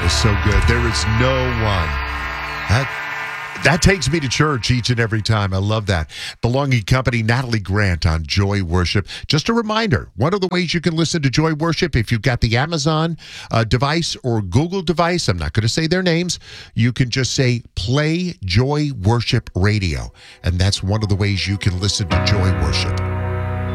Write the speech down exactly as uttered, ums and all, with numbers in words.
is so good. There is no one. That that takes me to church each and every time. I love that. Belonging Company, Natalie Grant on Joy Worship. Just a reminder, one of the ways you can listen to Joy Worship, if you've got the Amazon uh, device or Google device, I'm not going to say their names, you can just say play Joy Worship Radio. And that's one of the ways you can listen to Joy Worship.